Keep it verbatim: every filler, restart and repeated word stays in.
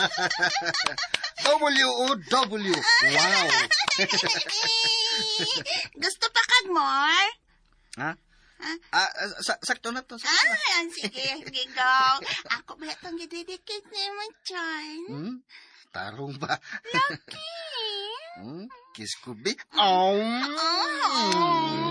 W O W. Wow. Gusto pa kag more? Ha? Ah, sa sakto na to. Sakto na. Ah, sige, sige, go. Ako ba itong gididikit ni mo, John? Hmm? Tarong ba? Lucky. Hmm? Kiss ko, be? Oh. Oh.